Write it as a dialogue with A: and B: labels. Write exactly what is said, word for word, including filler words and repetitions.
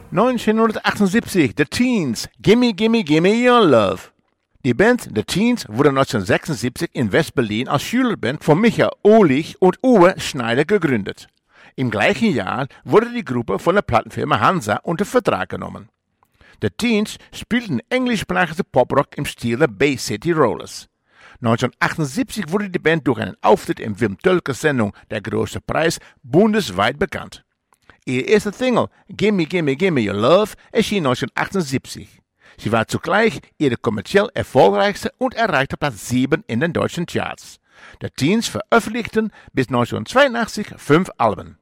A: neunzehnhundertachtundsiebzig, The Teens, Gimme Gimme Gimme Your Love. Die Band The Teens wurde neunzehnhundertsechsundsiebzig in West-Berlin als Schülerband von Micha Ohlich und Uwe Schneider gegründet. Im gleichen Jahr wurde die Gruppe von der Plattenfirma Hansa unter Vertrag genommen. The Teens spielten englischsprachige Poprock im Stil der Bay City Rollers. neunzehnhundertachtundsiebzig wurde die Band durch einen Auftritt in Wim Tölkes Sendung Der große Preis bundesweit bekannt. Ihre erste Single, Gimme Gimme Gimme Your Love, erschien neunzehnhundertachtundsiebzig. Sie war zugleich ihre kommerziell erfolgreichste und erreichte Platz sieben in den deutschen Charts. The Teens veröffentlichten bis neunzehnhundertzweiundachtzig fünf Alben.